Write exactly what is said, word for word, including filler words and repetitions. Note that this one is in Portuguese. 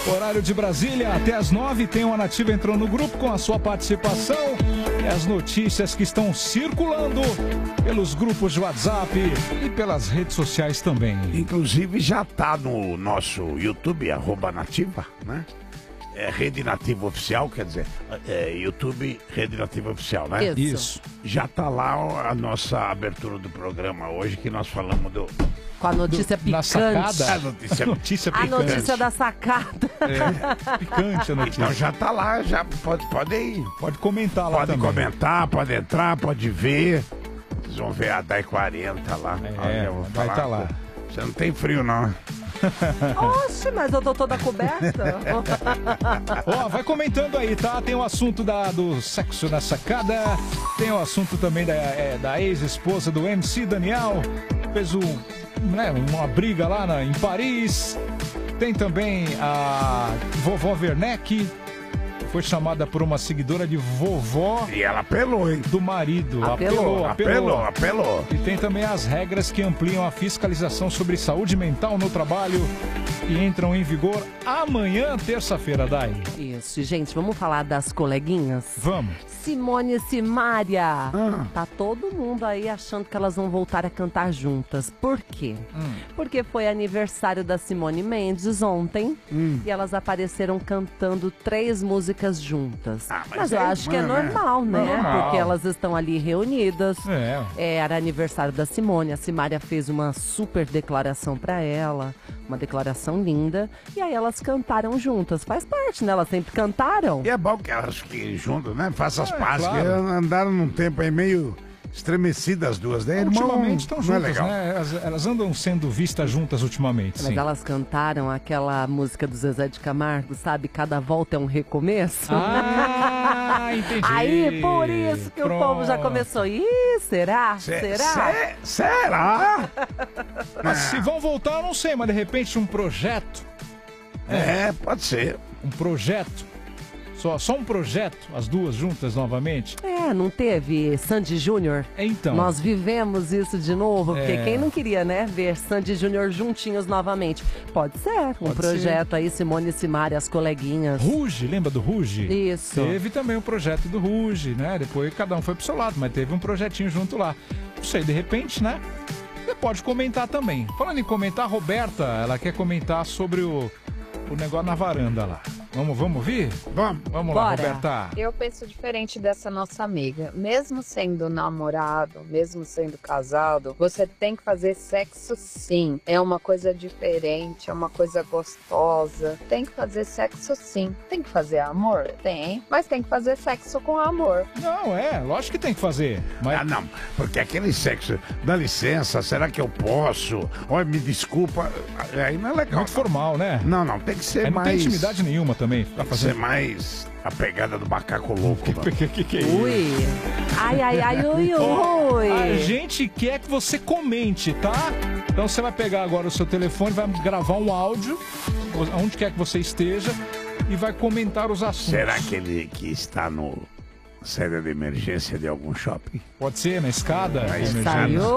Horário de Brasília, até as nove, tem uma Nativa entrou no grupo com a sua participação e as notícias que estão circulando pelos grupos de WhatsApp e pelas redes sociais também. Inclusive já tá no nosso YouTube, arroba Nativa, né? É Rede Nativa Oficial, quer dizer, é YouTube Rede Nativa Oficial, né? Isso. Isso. Já tá lá a nossa abertura do programa hoje, que nós falamos do... Com a notícia Do- na picante. sacada. A notícia... Notícia A picante. notícia da sacada. É, picante a notícia. Então já tá lá, já pode, pode ir. Pode comentar lá Pode também. comentar, pode entrar, pode ver. Vocês vão ver a D A I quarenta lá. É, eu vou vai falar. tá lá. Você não tem frio, não. Oxe, mas eu tô toda coberta. Ó, vai comentando aí, tá? Tem o assunto da, do sexo na sacada, tem o assunto também da, é, da ex-esposa do M C Daniel, fez um, né, uma briga lá na, em Paris. Tem também a vovó Werneck, foi chamada por uma seguidora de vovó E ela apelou, hein? do marido. Apelou, Apelou, apelou. E tem também as regras que ampliam a fiscalização sobre saúde mental no trabalho e entram em vigor amanhã, terça-feira, Dai. Isso, gente, vamos falar das coleguinhas? Vamos. Simone e Simária. Ah. Tá todo mundo aí achando que elas vão voltar a cantar juntas. Por quê? Hum. Porque foi aniversário da Simone Mendes ontem Hum. e elas apareceram cantando três músicas juntas. Ah, mas mas eu é acho que é irmã, né? normal, né? Normal. Porque elas estão ali reunidas. É. É, era aniversário da Simone, a Simária fez uma super declaração pra ela, uma declaração linda, e aí elas cantaram juntas. Faz parte, né? Elas sempre cantaram. E é bom que elas fiquem juntas, né? Façam as É, pazes. claro. que elas andaram num tempo aí meio estremecidas as duas, né? Irmão, Ultimamente estão não é juntas, legal. né? Elas, elas andam sendo vistas juntas ultimamente, Mas sim. elas cantaram aquela música do Zezé de Camargo, sabe? Cada volta é um recomeço. Ah, entendi. Aí, por isso que o povo já começou. Ih, será? Cê- será? cê- será? Mas se vão voltar, eu não sei, mas de repente um projeto, É, pode ser. um projeto, só, só um projeto, as duas juntas novamente. É, não teve Sandy Júnior? Então. Nós vivemos isso de novo, porque É. quem não queria, né, ver Sandy Júnior juntinhos novamente? Pode ser, um Pode projeto aí, Simone e Simária, as coleguinhas. Ruge, lembra do Ruge? Isso. Teve também o projeto do Ruge, né? Depois cada um foi pro seu lado, mas teve um projetinho junto lá. Não sei, de repente, né? Você pode comentar também. Falando em comentar, a Roberta, ela quer comentar sobre o, o negócio na varanda lá. Vamos, vamos ouvir? Vamos. Vamos lá, Bora. Roberta. Eu penso diferente dessa nossa amiga. Mesmo sendo namorado, mesmo sendo casado, você tem que fazer sexo sim. É uma coisa diferente, é uma coisa gostosa. Tem que fazer sexo sim. Tem que fazer amor? Tem. Mas tem que fazer sexo com amor. Não, é, lógico que tem que fazer. Mas Ah, não, porque aquele sexo, dá licença, será que eu posso? Olha, me desculpa, aí não é legal. muito formal, né? Não, não, tem que ser Aí não mais... tem intimidade nenhuma também. Pra Tem que fazer. ser mais a pegada do macaco louco. mano. Que, que, que é isso? Ui. Ai, ai, ai, ui, ui. A gente quer que você comente, tá? Então você vai pegar agora o seu telefone, vai gravar um áudio, onde quer que você esteja, e vai comentar os assuntos. Será que ele que está no sede de emergência de algum shopping? Pode ser na escada? Aí emergência. Saiu